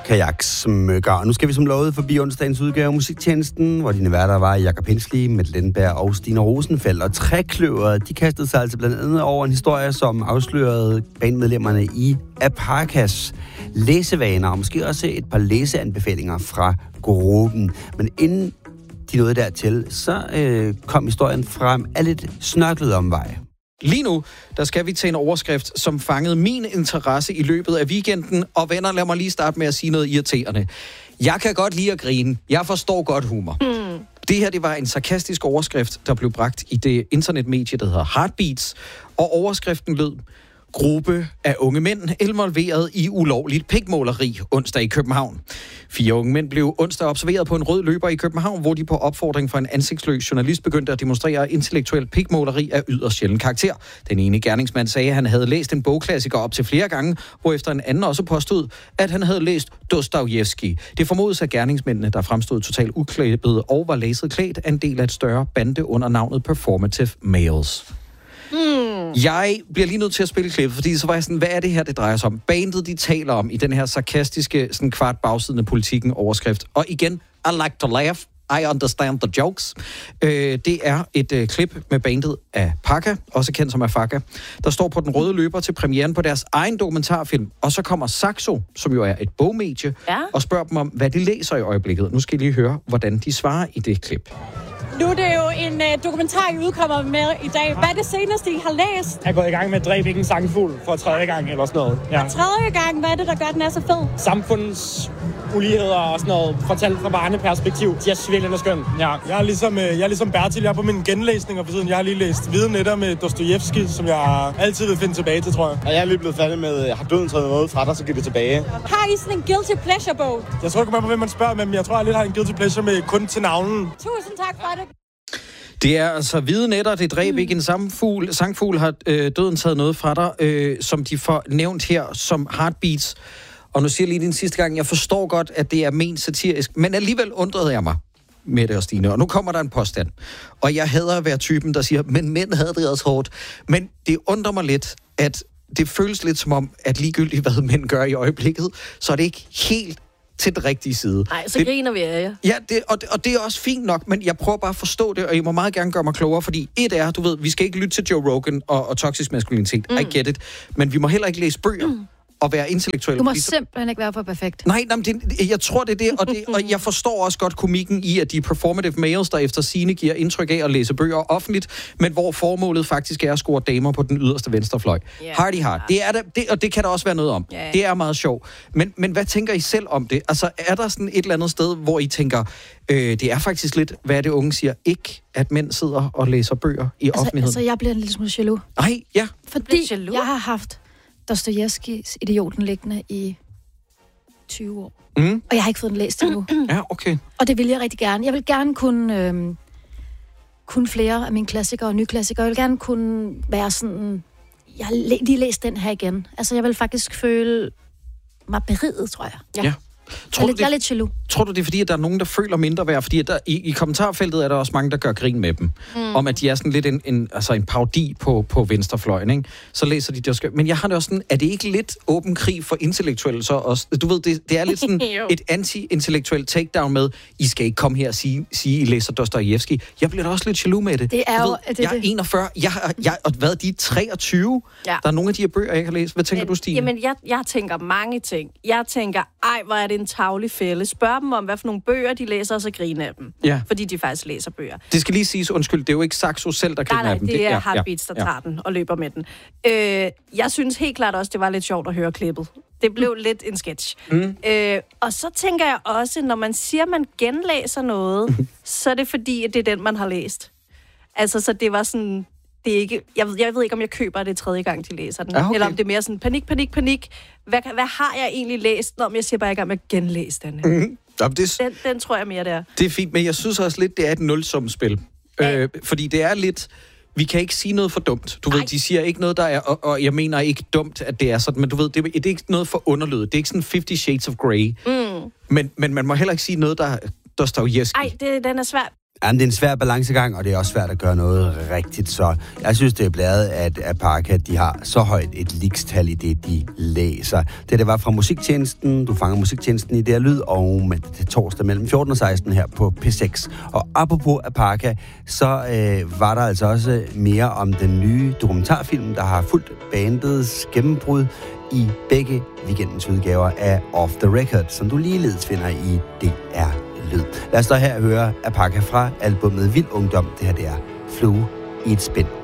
kajaksmykker. Og nu skal vi som lovet forbi onsdagens udgave af Musiktjenesten, hvor dine værter var Jakob Hensley, Mette Lindberg og Stine Rosenfeldt. Og Trækløveret, de kastede sig altså blandt andet over en historie, som afslørede bandmedlemmerne i Aparkas læsevaner, og måske også et par læseanbefalinger fra gruppen. Men inden de nåede dertil, så kom historien frem af lidt snørklet omvej. Lige nu, der skal vi til en overskrift, som fangede min interesse i løbet af weekenden. Og venner, lad mig lige starte med at sige noget irriterende. Jeg kan godt lide at grine. Jeg forstår godt humor. Det her, det var en sarkastisk overskrift, der blev bragt i det internetmedie, der hedder Heartbeats. Og overskriften lød: gruppe af unge mænd involveret i ulovligt pikmåleri onsdag i København. 4 unge mænd blev onsdag observeret på en rød løber i København, hvor de på opfordring fra en ansigtsløs journalist begyndte at demonstrere intellektuel pikmåleri af yderst sjælden karakter. Den ene gerningsmand sagde, at han havde læst en bogklassiker op til flere gange, hvorefter en anden også påstod, at han havde læst Dostojevskij. Det formodes, at gerningsmændene, der fremstod totalt uklædte og var laserklædt, er en del af et større bande under navnet Performative Males. Jeg bliver lige nødt til at spille klippet, fordi så var jeg sådan, hvad er det her, det drejer sig om? Bandet, de taler om i den her sarkastiske, sådan kvart bagsiden af politikken overskrift. Og igen, I like to laugh. I understand the jokes. Det er et klip med bandet af Pakka, også kendt som Afaka, der står på den røde løber til premieren på deres egen dokumentarfilm. Og så kommer Saxo, som jo er et bogmedie, og spørger dem om, hvad de læser i øjeblikket. Nu skal I lige høre, hvordan de svarer i det klip. Nu er det jo en dokumentar, I udkommer med i dag. Hvad er det seneste, I har læst? Jeg er gået i gang med at dræbe en sangfugl for 3. gang eller sådan noget. Ja. For 3. gang, hvad er det, der gør, den er så fed? Samfundets uligheder og sådan noget, fortalt fra barneperspektiv. De er svældende skøn. Ja. Jeg er ligesom Bertil, jeg er på min genlæsninger for tiden. Jeg har lige læst Hvide Nætter med Dostojevskij, som jeg altid vil finde tilbage til, tror jeg. Og jeg er lige blevet færdig med, har døden taget noget fra dig, så giver det tilbage. Har I sådan en guilty pleasure-bog? Jeg tror ikke, man på, hvem man spørger, men jeg tror, jeg lidt har en guilty pleasure med kun til navnen. Tusind tak for det. Det er altså Hvide Nætter, det dræb ikke en sangfugl har døden taget noget fra dig, som de får nævnt her som Heartbeats. Og nu siger jeg lige den sidste gang, jeg forstår godt, at det er ment satirisk, men alligevel undrede jeg mig, Mette og Stine. Og nu kommer der en påstand. Og jeg hader at være typen, der siger, men mænd havde det også hårdt. Men det undrer mig lidt, at det føles lidt som om, at ligegyldigt hvad mænd gør i øjeblikket, så er det ikke helt til den rigtige side. Nej, så griner vi af jer. Ja, og det er også fint nok, men jeg prøver bare at forstå det, og I må meget gerne gøre mig klogere, fordi et er, du ved, vi skal ikke lytte til Joe Rogan og toksisk maskulinitet. I get it. Men vi må heller ikke læse bøger og være intellektuelle. Du må simpelthen ikke være for perfekt. Nej, jeg tror, det er det, og jeg forstår også godt komikken i, at de performative males, der efter sigende giver indtryk af at læse bøger offentligt, men hvor formålet faktisk er at score damer på den yderste venstrefløj. Yeah. Hardy hard. Det er det, og det kan der også være noget om. Yeah. Det er meget sjovt. Men hvad tænker I selv om det? Altså, er der sådan et eller andet sted, hvor I tænker, det er faktisk lidt, hvad det unge siger, ikke at mænd sidder og læser bøger i offentligheden? Altså, jeg bliver en lille smule jaloux. Nej, ja. Fordi jeg har haft Dostojevskijs Idioten liggende i 20 år. Og jeg har ikke fået den læst endnu. Ja, okay. Og det vil jeg rigtig gerne. Jeg vil gerne kunne flere af mine klassikere og nye klassikere. Jeg vil gerne kunne være sådan... Jeg har lige læst den her igen. Altså, jeg vil faktisk føle mig beriget, tror jeg. Ja. Jeg er lidt jaloux. Tror du, det er fordi, at der er nogen, der føler mindre værd? Fordi der, i kommentarfeltet er der også mange, der gør grin med dem. Om at de er sådan lidt en parodi på venstrefløjen, ikke? Så læser de det også. Men jeg har det også sådan, er det ikke lidt åben krig for intellektuelle så også? Du ved, det er lidt sådan et anti-intellektuelt takedown med, I skal ikke komme her og sige I læser Dostojevskij. Jeg bliver da også lidt jaloux med det. Det er jo... Jeg er 41. Og hvad er de 23? Ja. Der er nogle af de her bøger, jeg ikke har læst. Hvad tænker du, Stine? Jamen, jeg tænker mange ting. Jeg tænker, hvor er det en tavlig fælde. Spørg dem om, hvad for nogle bøger de læser, og så grine af dem. Ja. Fordi de faktisk læser bøger. Det skal lige siges, undskyld, det er jo ikke Saxo selv, der griner af dem. Nej, det er Heartbeats, der tager den og løber med den. Jeg synes helt klart også, det var lidt sjovt at høre klippet. Det blev lidt en sketch. Og så tænker jeg også, når man siger, man genlæser noget, så er det fordi, at det er den, man har læst. Altså, så det var sådan... Det er ikke, jeg ved ikke, om jeg køber det 3. gang, de læser den. Okay. Eller om det er mere sådan, panik. Hvad har jeg egentlig læst? Nå, men jeg siger bare, ikke, om jeg genlæser den. Den tror jeg mere, det er. Det er fint, men jeg synes også lidt, det er et nulsumspil. Fordi det er lidt... Vi kan ikke sige noget for dumt. Du ved, de siger ikke noget, der er... Og jeg mener ikke dumt, at det er sådan, men du ved, det er ikke noget for underlødet. Det er ikke sådan 50 Shades of Grey. Men man må heller ikke sige noget, der står Dostojevskij. Den er svær. Jamen, det er en svær balancegang, og det er også svært at gøre noget rigtigt, så jeg synes, det er bladet, at Apaka, de har så højt et likstal i det, de læser. Det var fra Musiktjenesten. Du fanger Musiktjenesten i DR Lyd, og mandag til torsdag mellem 14 og 16 her på P6. Og apropos Apaka, så var der altså også mere om den nye dokumentarfilm, der har fulgt bandets gennembrud i begge weekendens udgaver af Off the Record, som du ligeledes finder i DR Lyd. Lad os da her høre Apaka fra albumet Vild Ungdom. Det her, det er Flue i et spænd.